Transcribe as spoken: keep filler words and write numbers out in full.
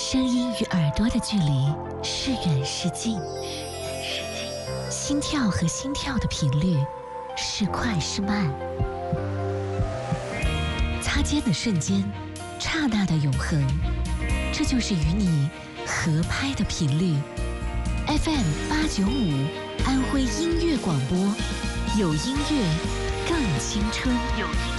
声音与耳朵的距离是远是近，心跳和心跳的频率是快是慢，擦肩的瞬间，刹那的永恒，这就是与你合拍的频率。 F M 八九五安徽音乐广播，有音乐更青春。有音